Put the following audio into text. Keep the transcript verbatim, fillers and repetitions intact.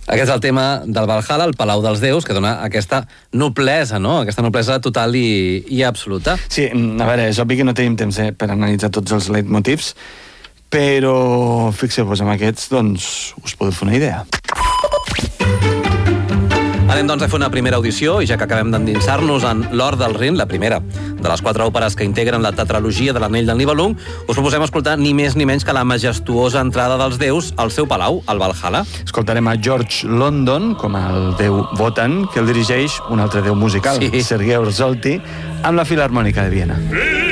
Aquest és el tema del Valhalla, el Palau dels Déus, que dona aquesta noblesa, no? Aquesta noblesa total i, i absoluta. Sí, a veure, és obvi que no tenim temps eh, per analitzar tots els leitmotivs, però fixeu-vos amb aquests, doncs us podeu fer una idea. Anem doncs a fer una primera audició i ja que acabem d'endinsar-nos en l'Hort del Rin, la primera de les quatre òperes que integren la tetralogia de l'Anell del Nibelung, us proposem escoltar ni més ni menys que la majestuosa entrada dels déus al seu palau, al Valhalla. Escoltarem a George London, com el déu Wotan, que el dirigeix un altre déu musical, sí. Sergei Orzolti, amb la Filharmònica de Viena.